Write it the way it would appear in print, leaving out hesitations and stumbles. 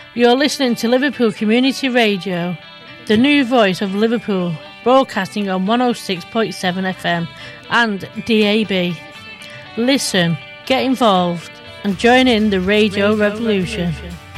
You're listening to Liverpool Community Radio, the new voice of Liverpool, broadcasting on 106.7 FM and DAB. Listen, get involved, and join in the radio revolution.